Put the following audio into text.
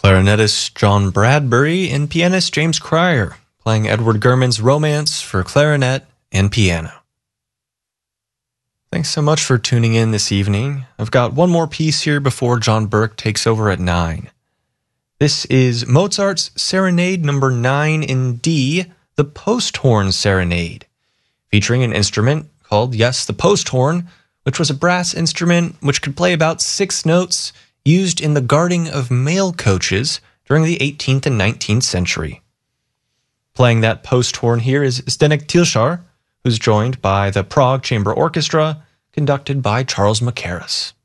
clarinetist John Bradbury and pianist James Cryer, playing Edward Gurman's Romance for clarinet and piano. Thanks so much for tuning in this evening. I've got one more piece here before John Burke takes over at 9. This is Mozart's Serenade number 9 in D, the Posthorn Serenade, featuring an instrument called, yes, the posthorn, which was a brass instrument which could play about 6 notes, used in the guarding of mail coaches during the 18th and 19th century. Playing that posthorn here is Zdeněk Tilšar, who's joined by the Prague Chamber Orchestra, conducted by Charles Mackerras.